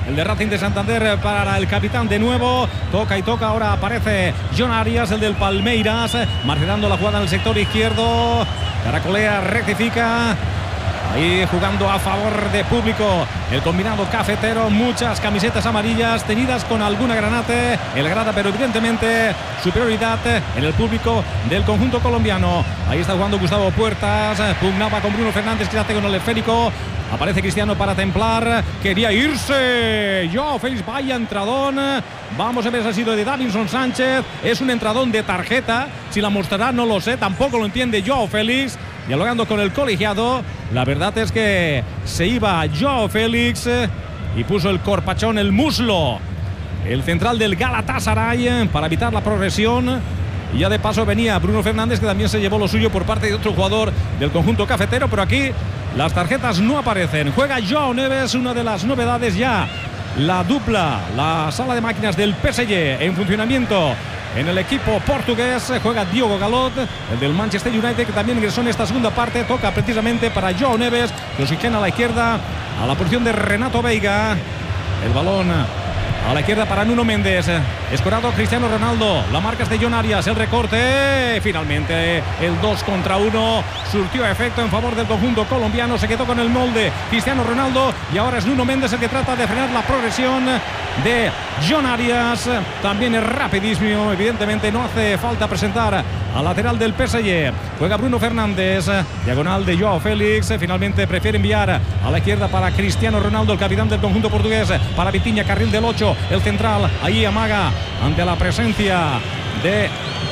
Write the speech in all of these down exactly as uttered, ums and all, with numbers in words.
el de Racing de Santander para el capitán de nuevo. Toca y toca, ahora aparece John Arias, el del Palmeiras, marginando la jugada en el sector izquierdo. Caracolea, rectifica. Ahí jugando a favor de público el combinado cafetero, muchas camisetas amarillas tenidas con alguna granate, el grada, pero evidentemente superioridad en el público del conjunto colombiano. Ahí está jugando Gustavo Puertas, pugnaba con Bruno Fernández, que hace con el esférico. Aparece Cristiano para templar, quería irse Joao Félix, vaya entradón. Vamos a ver si ha sido de Davinson Sánchez. Es un entradón de tarjeta, si la mostrará no lo sé, tampoco lo entiende Joao Félix. Dialogando con el colegiado, la verdad es que se iba Joao Félix y puso el corpachón, el muslo, el central del Galatasaray, para evitar la progresión. Y ya de paso venía Bruno Fernández, que también se llevó lo suyo por parte de otro jugador del conjunto cafetero, pero aquí las tarjetas no aparecen. Juega Joao Neves, una de las novedades ya, la dupla, la sala de máquinas del P S G en funcionamiento. En el equipo portugués juega Diogo Dalot, el del Manchester United, que también ingresó en esta segunda parte. Toca precisamente para Joao Neves, que oxigena a la izquierda a la posición de Renato Veiga. El balón a la izquierda para Nuno Méndez. Escorado Cristiano Ronaldo. La marca es de John Arias. El recorte. Finalmente el dos contra uno surtió efecto en favor del conjunto colombiano. Se quedó con el molde Cristiano Ronaldo. Y ahora es Nuno Méndez el que trata de frenar la progresión de John Arias. También es rapidísimo. Evidentemente no hace falta presentar al lateral del P S G. Juega Bruno Fernández. Diagonal de Joao Félix. Finalmente prefiere enviar a la izquierda para Cristiano Ronaldo, el capitán del conjunto portugués. Para Vitinha, carril del ocho. El central ahí amaga ante la presencia de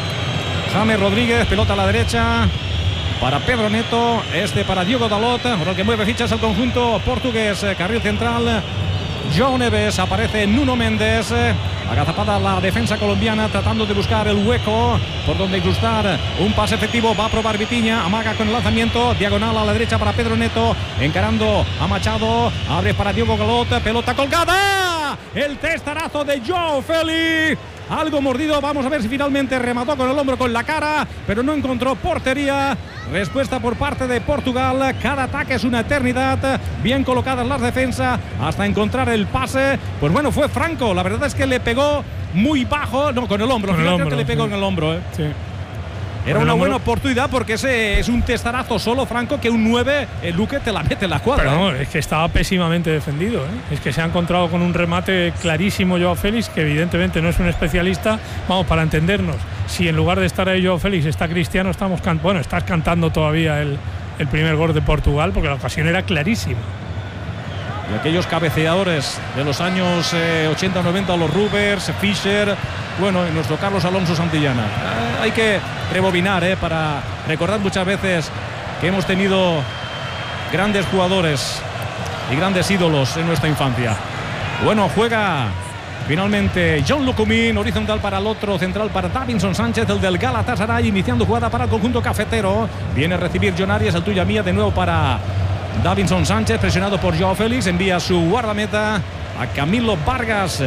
James Rodríguez. Pelota a la derecha para Pedro Neto. Este para Diogo Dalot. Ahora el que mueve fichas el conjunto portugués. Carril central Joao Neves. Aparece Nuno Méndez. Agazapada la defensa colombiana, tratando de buscar el hueco por donde incrustar un pase efectivo. Va a probar Vitinha, amaga con el lanzamiento, diagonal a la derecha para Pedro Neto, encarando a Machado, abre para Diogo Dalot, pelota colgada. El testarazo de Joao Félix, algo mordido. Vamos a ver si finalmente remató con el hombro, con la cara, pero no encontró portería. Respuesta por parte de Portugal. Cada ataque es una eternidad. Bien colocadas las defensas hasta encontrar el pase. Pues bueno, fue franco. La verdad es que le pegó muy bajo. No, con el hombro. Con el hombro, que le pegó sí. en el hombro. ¿eh? Sí. Era una buena oportunidad, porque ese es un testarazo solo, Franco, que un nueve, el Luque te la mete en la cuadra. Pero no, es que estaba pésimamente defendido. ¿eh? Es que se ha encontrado con un remate clarísimo Joao Félix, que evidentemente no es un especialista. Vamos, para entendernos, si en lugar de estar ahí Joao Félix está Cristiano, estamos can bueno, estás cantando todavía el, el primer gol de Portugal, porque la ocasión era clarísima. Y aquellos cabeceadores de los años eh, ochenta noventa, los Rubers, Fischer, bueno, y nuestro Carlos Alonso Santillana. Eh, hay que rebobinar eh, para recordar muchas veces que hemos tenido grandes jugadores y grandes ídolos en nuestra infancia. Bueno, juega finalmente John Lucumín, horizontal para el otro, central para Davinson Sánchez, el del Galatasaray, iniciando jugada para el conjunto cafetero. Viene a recibir John Arias, el tuya mía, de nuevo para Davinson Sánchez, presionado por Joao Félix. Envía su guardameta a Camilo Vargas,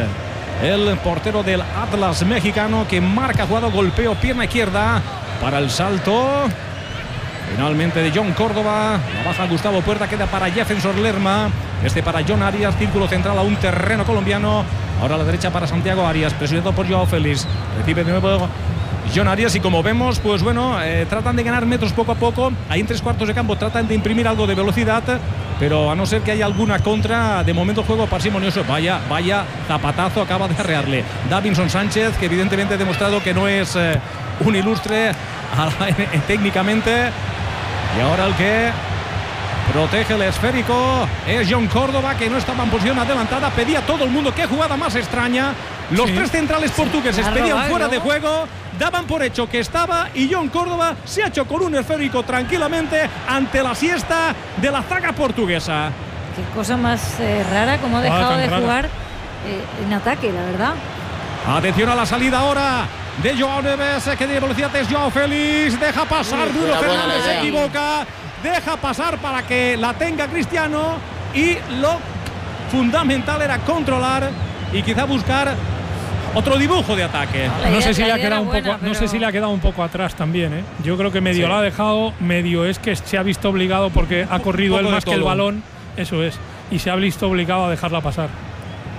el portero del Atlas mexicano, que marca jugado, golpeo, pierna izquierda para el salto. Finalmente de John Córdoba. La baja Gustavo Puerta, queda para Jefferson Lerma. Este para John Arias, círculo central a un terreno colombiano. Ahora a la derecha para Santiago Arias, presionado por Joao Félix. Recibe de nuevo John Arias, y como vemos, pues bueno, eh, tratan de ganar metros poco a poco. Ahí en tres cuartos de campo tratan de imprimir algo de velocidad, pero a no ser que haya alguna contra, de momento juego parsimonioso. Vaya, vaya zapatazo acaba de arrearle Davinson Sánchez, que evidentemente ha demostrado que no es eh, un ilustre técnicamente. Y ahora el que protege el esférico es John Córdoba, que no estaba en posición adelantada. Pedía todo el mundo, qué jugada más extraña. Los sí. tres centrales portugueses sí. pedían fuera de juego, daban por hecho que estaba, y John Córdoba se ha hecho con un esférico tranquilamente ante la siesta de la zaga portuguesa. Qué cosa más eh, rara, como ha dejado ah, de rara. jugar eh, en ataque, la verdad. Atención a la salida ahora de Joao Neves, que de velocidad es Joao Félix. Deja pasar, sí, Bruno Fernández se equivoca. Deja pasar para que la tenga Cristiano, y lo fundamental era controlar y quizá buscar otro dibujo de ataque. No, no sé si le ha quedado un poco, no sé si le ha quedado un poco atrás también, ¿eh? Yo creo que medio sí. la ha dejado, medio es que se ha visto obligado, porque ha corrido él más que el balón, eso es, y se ha visto obligado a dejarla pasar.